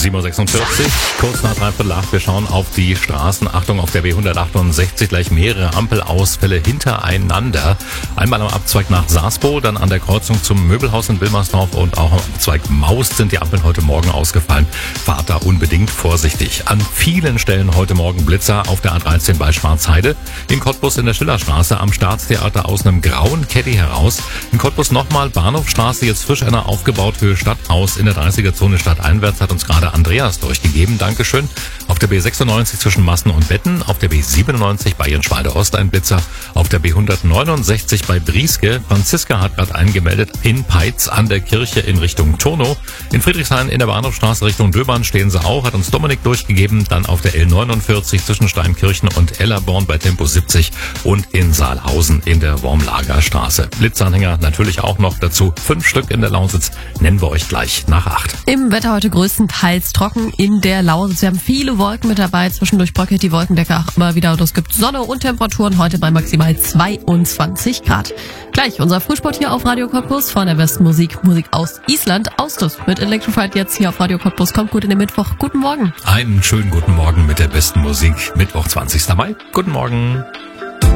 7.46 Uhr, kurz nach 7:45. Wir schauen auf die Straßen. Achtung, auf der B168 gleich mehrere Ampelausfälle hintereinander. Einmal am Abzweig nach Sasbo, dann an der Kreuzung zum Möbelhaus in Wilmersdorf und auch am Abzweig Maust sind die Ampeln heute Morgen ausgefallen. Fahrt da unbedingt vorsichtig. An vielen Stellen heute Morgen Blitzer auf der A13 bei Schwarzheide. In Cottbus in der Schillerstraße am Staatstheater aus einem grauen Caddy heraus. In Cottbus nochmal Bahnhofstraße, jetzt frisch einer aufgebaut für Stadtaus in der 30er-Zone stadteinwärts, hat uns gerade Andreas durchgegeben. Dankeschön. Auf der B96 zwischen Massen und Betten, auf der B97 bei Jenschwalde Ost ein Blitzer, auf der B169 bei Brieske. Franziska hat gerade eingemeldet, in Peitz an der Kirche in Richtung Turnow. In Friedrichshain in der Bahnhofstraße Richtung Döbern stehen sie auch, hat uns Dominik durchgegeben. Dann auf der L49 zwischen Steinkirchen und Ellerborn bei Tempo 70 und in Saalhausen in der Wormlagerstraße. Blitzanhänger natürlich auch noch dazu. 5 Stück in der Lausitz nennen wir euch gleich nach 8. Im Wetter heute größtenteils trocken in der Lausitz. Wir haben viele Wolken mit dabei. Zwischendurch bröckelt die Wolkendecke auch immer wieder. Und es gibt Sonne und Temperaturen heute bei maximal 22 Grad. Gleich unser Frühsport hier auf Radio Cottbus von der besten Musik aus Island. Austus mit Electrified jetzt hier auf Radio Cottbus. Kommt gut in den Mittwoch. Guten Morgen. Einen schönen guten Morgen mit der besten Musik. Mittwoch, 20. Mai. Guten Morgen.